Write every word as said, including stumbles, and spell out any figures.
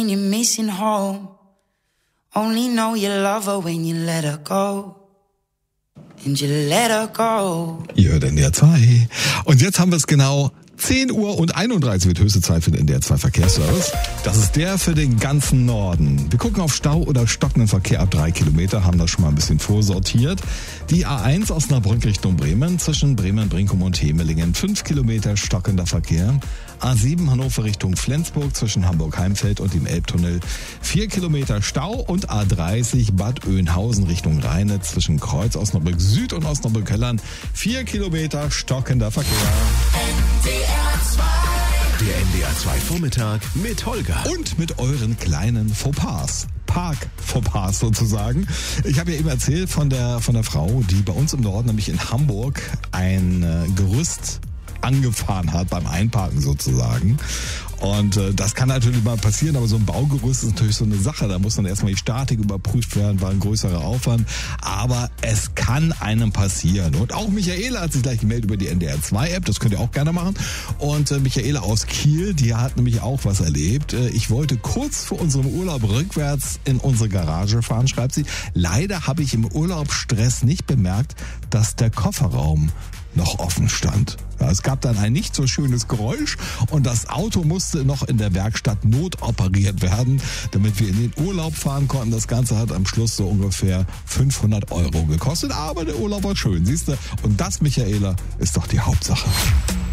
You're missing home. Only know you love her when you let her go. And you let her go. Ihr hört N D R zwei. Und jetzt haben wir es genau. zehn Uhr und einunddreißig wird höchste Zeit für den N D R zwei Verkehrsservice. Das ist der für den ganzen Norden. Wir gucken auf Stau oder stockenden Verkehr ab drei Kilometer, haben das schon mal ein bisschen vorsortiert. Die A eins Osnabrück Richtung Bremen, zwischen Bremen, Brinkum und Hemelingen, fünf Kilometer stockender Verkehr. A sieben Hannover Richtung Flensburg, zwischen Hamburg-Heimfeld und dem Elbtunnel, vier Kilometer Stau. Und A dreißig Bad Oeynhausen Richtung Rheine, zwischen Kreuz Osnabrück Süd und Osnabrück Hellern, vier Kilometer stockender Verkehr. Der N D R zwei Vormittag mit Holger. Und mit euren kleinen Fauxpas. Park-Fauxpas sozusagen. Ich habe ja eben erzählt von der, von der Frau, die bei uns im Norden, nämlich in Hamburg, ein äh, Gerüst angefahren hat beim Einparken sozusagen. Und äh, das kann natürlich mal passieren, aber so ein Baugerüst ist natürlich so eine Sache. Da muss dann erstmal die Statik überprüft werden, war ein größerer Aufwand. Aber es kann einem passieren. Und auch Michaela hat sich gleich gemeldet über die N D R zwei App. Das könnt ihr auch gerne machen. Und äh, Michaela aus Kiel, die hat nämlich auch was erlebt. Äh, ich wollte kurz vor unserem Urlaub rückwärts in unsere Garage fahren, schreibt sie. Leider habe ich im Urlaubsstress nicht bemerkt, dass der Kofferraum noch offen stand. Ja, es gab dann ein nicht so schönes Geräusch und das Auto musste noch in der Werkstatt notoperiert werden, damit wir in den Urlaub fahren konnten. Das Ganze hat am Schluss so ungefähr fünfhundert Euro gekostet, aber der Urlaub war schön, siehst du? Und das, Michaela, ist doch die Hauptsache.